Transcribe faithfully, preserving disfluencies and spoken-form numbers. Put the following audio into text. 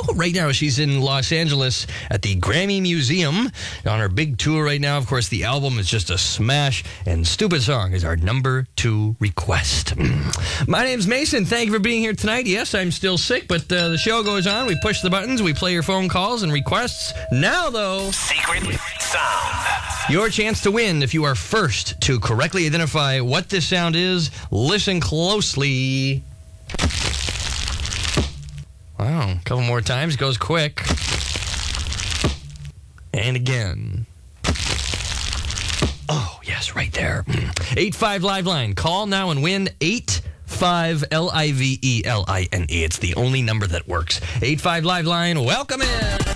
Right now, she's in Los Angeles at the Grammy Museum on her big tour right now. Of course, the album is just a smash, and Stupid Song is our number two request. My name's Mason. Thank you for being here tonight. Yes, I'm still sick, but uh, the show goes on. We push the buttons. We play your phone calls and requests. Now, though, Secret Sound. Your chance to win if you are first to correctly identify what this sound is. Listen closely. Wow, a couple more times. Goes quick. And again. Oh, yes, right there. eight five Live Line. Call now and win eight five L I V E L I N E. It's the only number that works. eight five Live Line. Welcome in.